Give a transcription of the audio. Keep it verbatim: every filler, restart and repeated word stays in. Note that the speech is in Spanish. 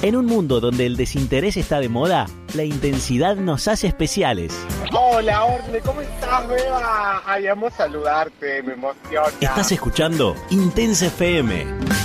En un mundo donde el desinterés está de moda, la intensidad nos hace especiales. Hola, Orle, ¿cómo estás, Beba? Ay, amo saludarte, me emociona. Estás escuchando Intensa F M.